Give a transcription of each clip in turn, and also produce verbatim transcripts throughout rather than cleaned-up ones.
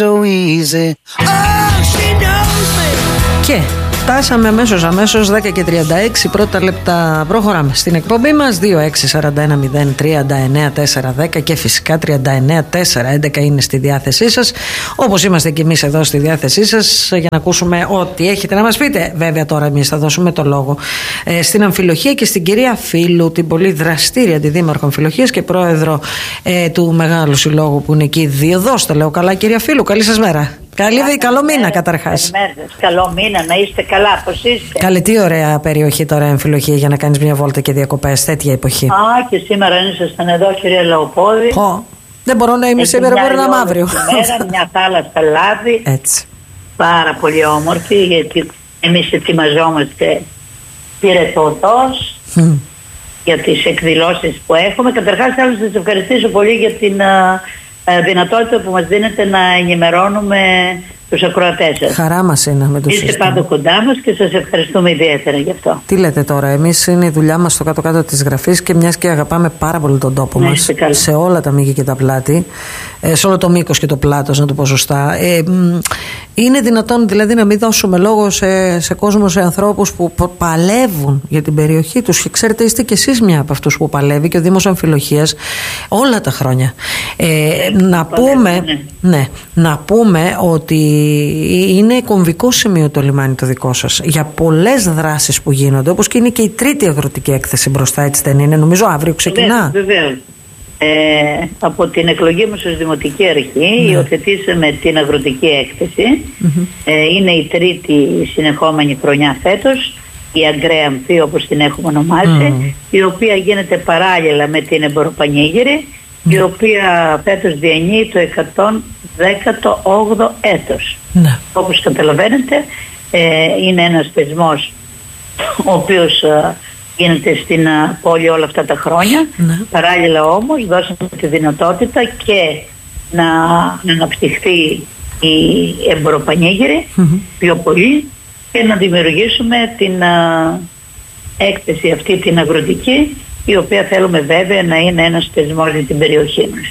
so easy. Oh, she knows me. Και φτάσαμε αμέσως αμέσως δέκα και τριάντα έξι πρώτα λεπτά. Προχωράμε στην εκπομπή μας. Δύο έξι σαράντα ένα μηδέν τριάντα εννέα τέσσερα δέκα και φυσικά τριάντα εννέα τέσσερα έντεκα είναι στη διάθεσή σας. Όπως είμαστε και εμείς εδώ στη διάθεσή σας για να ακούσουμε ό,τι έχετε να μας πείτε. Βέβαια τώρα εμείς θα δώσουμε το λόγο ε, στην Αμφιλοχία και στην κυρία Φίλου, την πολύ δραστήρια αντιδήμαρχο Αμφιλοχίας και πρόεδρο ε, του Μεγάλου Συλλόγου που είναι εκεί Διοδός. Τα λέω καλά, κυρία Φίλου, καλή σας μέρα. Καλή, Καλή καλό μήνα καταρχάς. Καλό μήνα, να είστε καλά, πώς είστε? Καλή, τι ωραία περιοχή τώρα η Αμφιλοχία για να κάνεις μια βόλτα και διακοπές, τέτοια εποχή. Α, και σήμερα ήσασταν εδώ, κυρία Λαοπόδη. Πω, δεν μπορώ να είμαι σήμερα, μπορεί να είμαι αύριο. Μέρα, μια θάλασσα λάδι. Έτσι. Πάρα πολύ όμορφη, γιατί εμείς ετοιμαζόμαστε πυρετοδός mm. για τις εκδηλώσεις που έχουμε. Καταρχάς θέλω να σας ευχαριστήσω πολύ για την δυνατότητα που μας δίνετε να ενημερώνουμε τους ακροατές σας. Χαρά μας είναι με τους Είστε πάντα κοντά μας και σας ευχαριστούμε ιδιαίτερα γι' αυτό. Τι λέτε τώρα, εμείς είναι η δουλειά μας στο κάτω-κάτω της γραφής και μιας και αγαπάμε πάρα πολύ τον τόπο ναι, μας σε όλα τα μήκη και τα πλάτη, ε, σε όλο το μήκος και το πλάτος, να το πω σωστά. Ε, είναι δυνατόν δηλαδή να μην δώσουμε λόγο σε, σε κόσμο, σε ανθρώπους που παλεύουν για την περιοχή τους, και ξέρετε είστε κι εσείς μια από αυτούς που παλεύει και ο Δήμος Αμφιλοχίας όλα τα χρόνια. Ε, να, πούμε, ναι. Ναι, να πούμε ότι είναι κομβικό σημείο το λιμάνι το δικό σας για πολλές δράσεις που γίνονται, όπως και είναι και η τρίτη αγροτική έκθεση μπροστά, έτσι δεν είναι? Νομίζω αύριο ξεκινά. Βεβαίως. Ε, από την εκλογή μας ως Δημοτική Αρχή ναι. υιοθετήσαμε την αγροτική έκθεση. Mm-hmm. Ε, είναι η τρίτη συνεχόμενη χρονιά φέτος, η Αγκρέα-Αμφή όπως την έχουμε ονομάσει, mm. η οποία γίνεται παράλληλα με την Εμποροπανήγυρη, mm. η οποία φέτος διανύει το εκατόν δέκατο όγδοο έτος. Ναι. Όπως καταλαβαίνετε ε, είναι ένας θεσμός ο οποίος ε, γίνεται στην ε, πόλη όλα αυτά τα χρόνια. Ναι. Παράλληλα όμως δώσαμε τη δυνατότητα και να, να αναπτυχθεί η Εμποροπανήγυρη mm-hmm. πιο πολύ και να δημιουργήσουμε την ε, έκθεση αυτή την αγροτική, η οποία θέλουμε βέβαια να είναι ένας θεσμός για την περιοχή μας.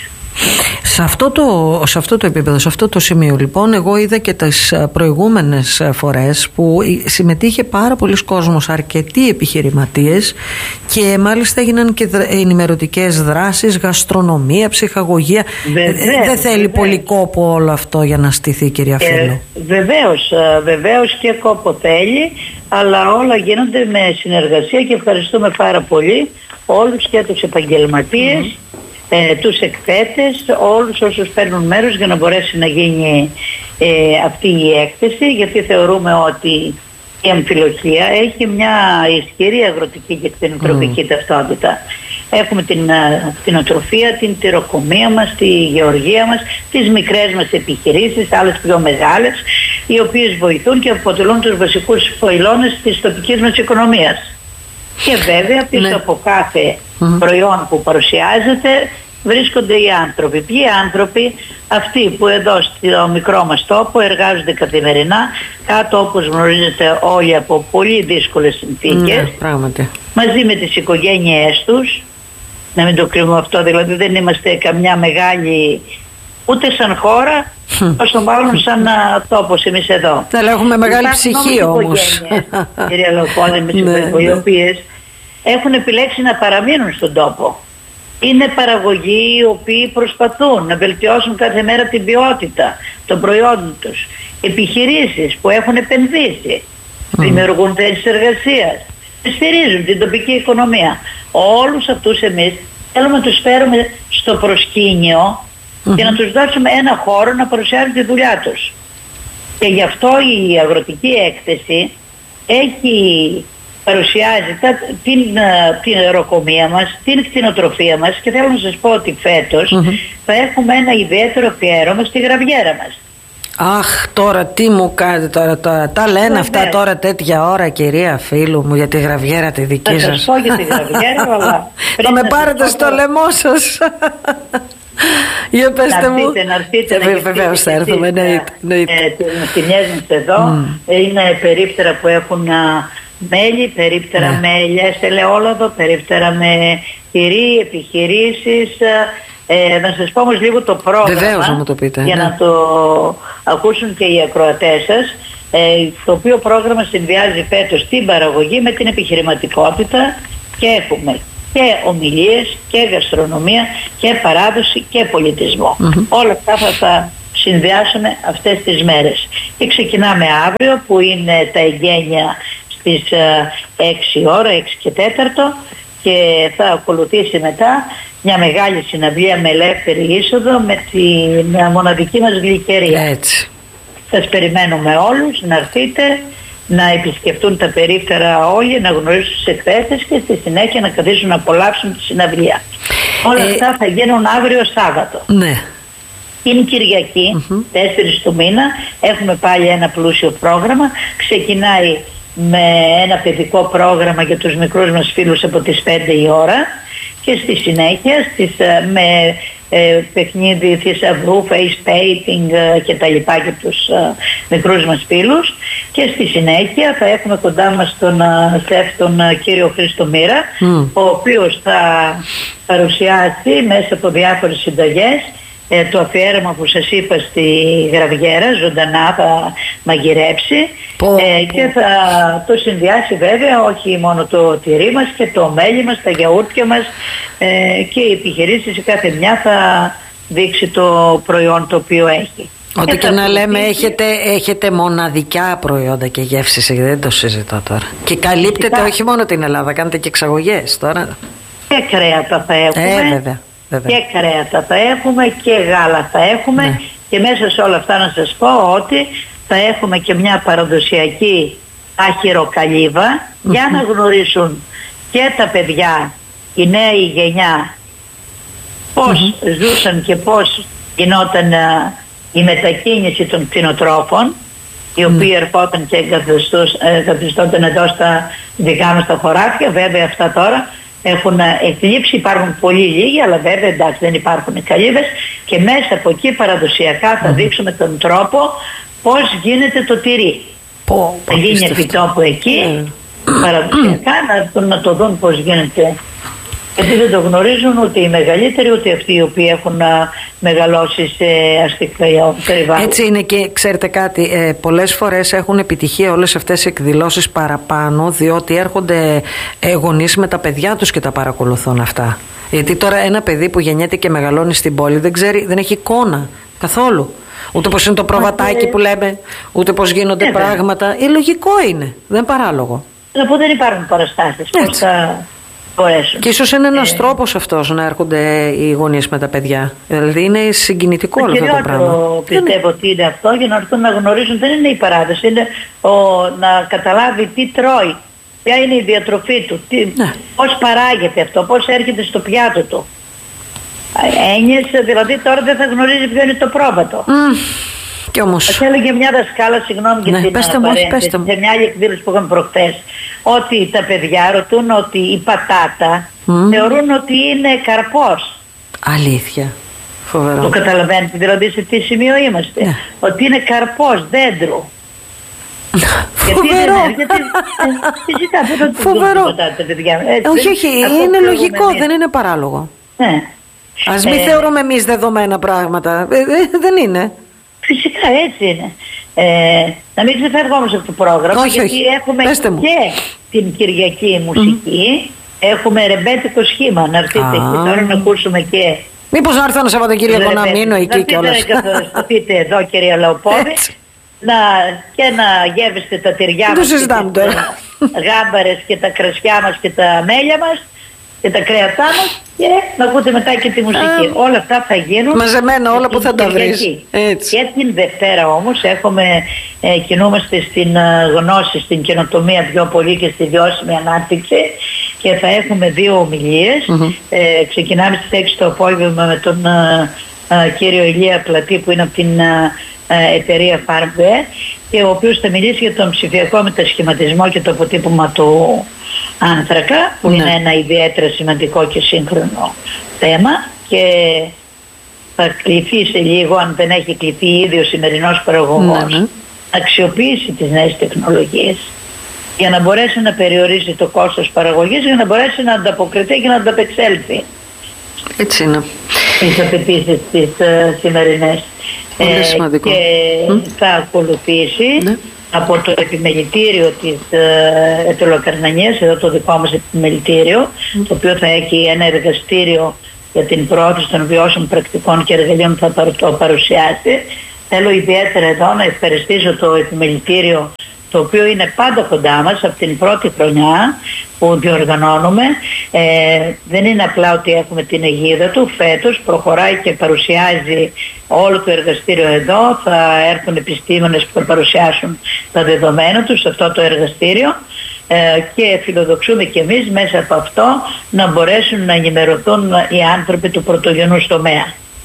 Σε αυτό, το, σε αυτό το επίπεδο, σε αυτό το σημείο λοιπόν, εγώ είδα και τις προηγούμενες φορές που συμμετείχε πάρα πολλοί κόσμος, αρκετοί επιχειρηματίες, και μάλιστα έγιναν και ενημερωτικές δράσεις, γαστρονομία, ψυχαγωγία. Δεν θέλει βεβαίως. Πολύ κόπο όλο αυτό για να στηθεί, κυρία Φίλου? Ε, βεβαίως, βεβαίως και κόπο θέλει, αλλά όλα γίνονται με συνεργασία και ευχαριστούμε πάρα πολύ όλους και τους επαγγελματίες, mm-hmm. Ε, τους εκθέτες, όλους όσους παίρνουν μέρος για να μπορέσει να γίνει ε, αυτή η έκθεση, γιατί θεωρούμε ότι η Αμφιλοχία έχει μια ισχυρή αγροτική και κτηνοτροφική mm. ταυτότητα. Έχουμε την κτηνοτροφία, την τυροκομεία μας, τη γεωργία μας, τις μικρές μας επιχειρήσεις, άλλες πιο μεγάλες, οι οποίες βοηθούν και αποτελούν τους βασικούς πυλώνες της τοπικής μας οικονομίας. Και βέβαια πίσω ναι. από κάθε mm-hmm. προϊόν που παρουσιάζεται βρίσκονται οι άνθρωποι. Ποιοι άνθρωποι? Αυτοί που εδώ στο μικρό μας τόπο εργάζονται καθημερινά κάτω, όπως γνωρίζετε όλοι, από πολύ δύσκολες συνθήκες, ναι, μαζί με τις οικογένειές τους. Να μην το κρύβουμε αυτό, δηλαδή δεν είμαστε καμιά μεγάλη ούτε σαν χώρα όσο μάλλον σαν τόπος εμείς εδώ. Δεν έχουμε μεγάλη ψυχή όμως, κυρία Λαοπόδη, οι οποίες έχουν επιλέξει να παραμείνουν στον τόπο. Είναι παραγωγοί οι οποίοι προσπαθούν να βελτιώσουν κάθε μέρα την ποιότητα των προϊόντων τους. Επιχειρήσεις που έχουν επενδύσει, mm. δημιουργούν θέσεις εργασίας, στηρίζουν την τοπική οικονομία. Όλους αυτούς εμείς θέλουμε να τους φέρουμε στο προσκήνιο mm-hmm. και να τους δώσουμε ένα χώρο να παρουσιάζουν τη δουλειά τους. Και γι' αυτό η αγροτική έκθεση έχει παρουσιάζει τα, την, την αεροκομεία μας, την κτηνοτροφία μας, και θέλω να σας πω ότι φέτος mm-hmm. θα έχουμε ένα ιδιαίτερο αφιέρωμα στη γραβιέρα μας. Αχ, τώρα τι μου κάνετε τώρα, τώρα. Τα λένε Βέβαια. αυτά τώρα τέτοια ώρα, κυρία Φίλου μου, για τη γραβιέρα τη δική σας. Θα σας πω για τη γραβιέρα, αλλά θα με πάρετε στο το... λαιμό σας. Για πέστε να μου. Έρθείτε, να έρθετε, να έρθετε. Βεβαίως θα έρθουμε, εννοείται. Τις σκηνές μας εδώ mm. είναι περίπτερα που έχουν μέλι, περίπτερα ναι. με ελιές ελαιόλαδο, περίπτερα με τυρί, επιχειρήσεις, Ε, να σας πω όμως λίγο το πρόγραμμα. Βεβαίως, να μου το πείτε, για ναι. να το ακούσουν και οι ακροατές σας. Ε, το οποίο πρόγραμμα συνδυάζει φέτος την παραγωγή με την επιχειρηματικότητα και έχουμε και ομιλίες και γαστρονομία και παράδοση και πολιτισμό. Mm-hmm. Όλα αυτά θα τα συνδυάσουμε αυτές τις μέρες. Και ξεκινάμε αύριο που είναι τα εγγένεια στις έξι ώρα, έξι και τέταρτο, και θα ακολουθήσει μετά μια μεγάλη συναυλία με ελεύθερη είσοδο με τη μοναδική μας γλυκερία. Έτσι. Σας περιμένουμε όλους να έρθετε, να επισκεφτούν τα περίπτερα όλοι, να γνωρίσουν τους εκθέτες και στη συνέχεια να καθίσουν να απολαύσουν τη συναυλία. Όλα ε... αυτά θα γίνουν αύριο Σάββατο. Ναι. Την Κυριακή, mm-hmm. τέσσερις του μήνα, έχουμε πάλι ένα πλούσιο πρόγραμμα. Ξεκινάει με ένα παιδικό πρόγραμμα για τους μικρούς μας φίλους από τις πέντε η ώρα και στη συνέχεια στις, με ε, παιχνίδι θησαυρού, face painting ε, και τα λοιπά για τους ε, μικρούς μας φίλους, και στη συνέχεια θα έχουμε κοντά μας τον ε, σεφ τον ε, κύριο Χρήστο Μοίρα, mm. ο οποίος θα παρουσιάσει μέσα από διάφορες συνταγές ε, το αφιέρωμα που σας είπα στη Γραβιέρα, ζωντανά θα μαγειρέψει. Ε, και θα το συνδυάσει βέβαια όχι μόνο το τυρί μας και το μέλι μας, τα γιαούρτια μας, ε, και οι επιχειρήσεις η κάθε μια θα δείξει το προϊόν το οποίο έχει. Ό,τι και, και να λέμε έχετε, έχετε μοναδικά προϊόντα και γεύσεις, δεν το συζητώ τώρα. Και καλύπτετε φυσικά όχι μόνο την Ελλάδα, κάνετε και εξαγωγές τώρα. Και κρέατα θα έχουμε, ε, βέβαια, βέβαια. και κρέατα θα έχουμε και γάλα θα έχουμε, ναι. Και μέσα σε όλα αυτά να σας πω ότι θα έχουμε και μια παραδοσιακή άχυρο-καλύβα, mm-hmm. για να γνωρίσουν και τα παιδιά, η νέα γενιά, πώς mm-hmm. ζούσαν και πώς γινόταν uh, η μετακίνηση των κτηνοτρόφων, οι οποίοι mm-hmm. ερχόταν και εγκαθιστώνταν εδώ στα δικά μας τα χωράφια. Βέβαια αυτά τώρα έχουν εκλείψει, υπάρχουν πολύ λίγοι, αλλά βέβαια εντάξει δεν υπάρχουν καλύβες, και μέσα από εκεί παραδοσιακά θα mm-hmm. δείξουμε τον τρόπο πώς γίνεται το τυρί. Πω, θα γίνει επιτόπου εκεί, yeah. παραδοσιακά να, να το δουν πώς γίνεται. Γιατί δεν το γνωρίζουν ούτε οι μεγαλύτεροι ούτε αυτοί οι οποίοι έχουν α, μεγαλώσει σε αστικό περιβάλλον. Έτσι είναι, και ξέρετε κάτι, ε, πολλές φορές έχουν επιτυχία όλες αυτές οι εκδηλώσεις παραπάνω, διότι έρχονται ε, γονείς με τα παιδιά τους και τα παρακολουθούν αυτά. Γιατί τώρα ένα παιδί που γεννιέται και μεγαλώνει στην πόλη δεν ξέρει, δεν έχει εικόνα καθόλου. Ούτε πώς είναι το προβατάκι που λέμε, ούτε πώς γίνονται ε, πράγματα. Ε, λογικό είναι, δεν παράλογο. Να πω δεν υπάρχουν παραστάσεις. Πώς θα μπορέσουν. Και ίσως είναι ένας ε, τρόπος αυτός να έρχονται οι γονείς με τα παιδιά. Δηλαδή είναι συγκινητικό όλο αυτό το πράγμα. Πιστεύω ότι είναι αυτό, για να έρθουν να γνωρίζουν, δεν είναι η παράδοση, είναι ο, να καταλάβει τι τρώει, ποια είναι η διατροφή του, τι, ναι. πώς παράγεται αυτό, πώς έρχεται στο πιάτο του. Έννοιες, δηλαδή τώρα δεν θα γνωρίζει ποιο είναι το πρόβατο. Mm, κι όμως. Θα έλεγε μια δασκάλα, συγγνώμη για ναι, την παρένθεση, σε μια άλλη εκδήλωση που είχαμε προχθές, ότι τα παιδιά ρωτούν ότι η πατάτα mm. θεωρούν ότι είναι καρπός. Αλήθεια. Φοβερό. Το καταλαβαίνετε δηλαδή σε τι σημείο είμαστε. Ναι. Ότι είναι καρπός δέντρου. Φοβερό. Φυσικά δεν το Φοβερό. πατάτα, παιδιά. Έτσι, όχι, όχι, είναι λογικό, δεν είναι παράλογο. Ναι. Ας μην ε, θεωρούμε εμείς δεδομένα πράγματα. Ε, ε, δεν είναι. Φυσικά έτσι είναι. Ε, να μην ξεφεύγω όμως από το πρόγραμμα, όχι, γιατί όχι. έχουμε Πέστε και μου. την Κυριακή μουσική. Mm. Έχουμε ρεμπέτικο σχήμα. Να έρθετε ah. εκεί τώρα να ακούσουμε και... Μήπως να έρθω ένα Σαββατοκύριακο να μείνω εκεί και όλα. Να πείτε εδώ κυρία Λαοπόδη, να, και να γεύεστε τα τυριά μας, το συζητάμε τώρα, γάμπαρες και τα κρασιά μας και τα μέλια μας και τα κρέατά μας, και να ακούτε μετά και τη μουσική. Α, όλα αυτά θα γίνουν μαζεμένα, όλα που θα τα βρεις. Έτσι. Και την Δευτέρα όμως έχουμε, ε, κινούμαστε στην ε, γνώση, στην καινοτομία πιο πολύ και στη βιώσιμη ανάπτυξη, και θα έχουμε δύο ομιλίες. Mm-hmm. Ε, ξεκινάμε στις έξι το απόγευμα με τον ε, ε, κύριο Ηλία Πλατή, που είναι από την ε, ε, εταιρεία Farmware, και ο οποίος θα μιλήσει για τον ψηφιακό μετασχηματισμό και το αποτύπωμα του άνθρακα, που ναι. είναι ένα ιδιαίτερα σημαντικό και σύγχρονο θέμα, και θα κληθεί σε λίγο, αν δεν έχει κληθεί ήδη ο σημερινός παραγωγός, ναι, ναι. να αξιοποιήσει τις νέες τεχνολογίες για να μπορέσει να περιορίσει το κόστος παραγωγής, για να μπορέσει να ανταποκριθεί και να ανταπεξέλθει. Έτσι είναι. τις απαιτήσεις τις uh, σημερινές. Πολύ σημαντικό. Και mm. θα ακολουθήσει ναι. από το επιμελητήριο της uh, Ετωλοκαρνανίας, εδώ το δικό μας επιμελητήριο, mm. το οποίο θα έχει ένα εργαστήριο για την πρόθεση των βιώσιμων πρακτικών και εργαλείων που θα το παρουσιάσει. Θέλω ιδιαίτερα εδώ να ευχαριστήσω το επιμελητήριο, το οποίο είναι πάντα κοντά μας από την πρώτη χρονιά που διοργανώνουμε. Ε, δεν είναι απλά ότι έχουμε την αιγίδα του, φέτος προχωράει και παρουσιάζει όλο το εργαστήριο εδώ. Θα έρθουν επιστήμονες που θα παρουσιάσουν τα δεδομένα τους σε αυτό το εργαστήριο ε, και φιλοδοξούμε και εμείς μέσα από αυτό να μπορέσουν να ενημερωθούν οι άνθρωποι του πρωτογενούς τομέα.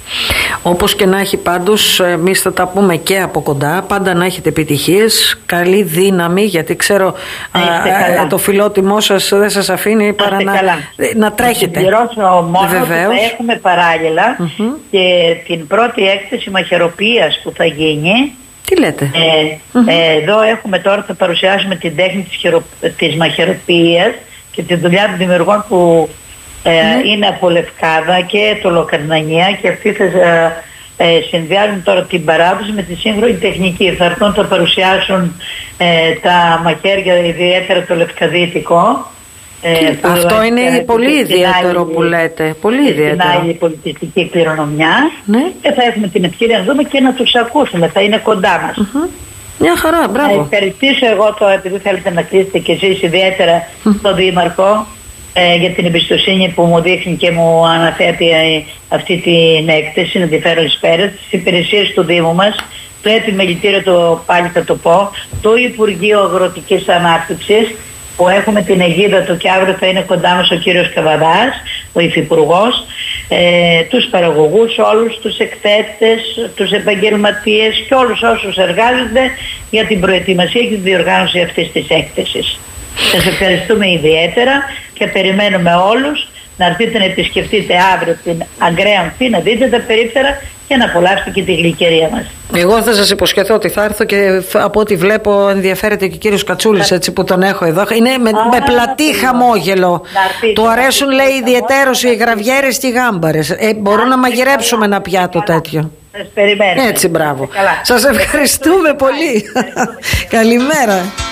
Όπως και να έχει πάντως, εμείς θα τα πούμε και από κοντά, πάντα να έχετε επιτυχίες, καλή δύναμη, γιατί ξέρω α, το φιλότιμό σας δεν σας αφήνει παρά να, να τρέχετε. Να συμπληρώσω μόνο ότι θα έχουμε παράλληλα mm-hmm. και την πρώτη έκθεση μαχαιροποίησης που θα γίνει. Τι λέτε? Ε, mm-hmm. ε, εδώ έχουμε τώρα, θα παρουσιάσουμε την τέχνη της, χειρο, της μαχαιροποίησης και τη δουλειά των δημιουργών που Ε, mm. είναι από Λευκάδα και το Λοκαρνανία, και αυτοί θα ε, ε, συνδυάζουν τώρα την παράδοση με τη σύγχρονη τεχνική. Θα έρθουν, θα παρουσιάσουν ε, τα μαχαίρια, ιδιαίτερα το λευκαδίτικο. Ε, αυτό είναι ε, πολύ ιδιαίτερο άλλη, που λέτε. Πολύ ιδιαίτερο. Την άλλη πολιτιστική κληρονομιά. Ναι. Και θα έχουμε την ευκαιρία να δούμε και να τους ακούσουμε. Θα είναι κοντά μας. Mm-hmm. Μια χαρά, μπράβο. Να ευχαριστήσω εγώ το, επειδή θέλετε να κλείσετε και εσείς ιδιαίτερα mm. τον Δήμαρχο Ε, για την εμπιστοσύνη που μου δείχνει και μου αναθέτει ε, αυτή την έκθεση, να ενδιαφέρον πέρα, τις υπηρεσίες του Δήμου μας, το επιμελητήριο, το πάλι θα το πω, το Υπουργείο Αγροτικής Ανάπτυξης, που έχουμε την αιγίδα του και αύριο θα είναι κοντά μας ο κύριος Καβαδάς, ο Υφυπουργός, ε, τους παραγωγούς, όλους τους εκθέτες, τους επαγγελματίες και όλους όσους εργάζονται για την προετοιμασία και τη διοργάνωση αυτής της έκθεσης. Σας ευχαριστούμε ιδιαίτερα και περιμένουμε όλους να έρθετε να επισκεφτείτε αύριο την Αγκραία Αμφή, να δείτε τα περίπτερα και να απολαύσετε και τη γλυκερία μας. Εγώ θα σας υποσχεθώ ότι θα έρθω και από ό,τι βλέπω ενδιαφέρεται και ο κύριος Κατσούλης, έτσι που τον έχω εδώ. Είναι με, Α, με πλατή χαμόγελο. Του αρέσουν, λέει, ιδιαιτέρως οι γραβιέρες και οι γάμπαρες. Ε, μπορούν να μαγειρέψουμε ένα πιάτο τέτοιο. Σας περιμένουμε. Έτσι, μπράβο. Σας ευχαριστούμε πολύ. Καλημέρα.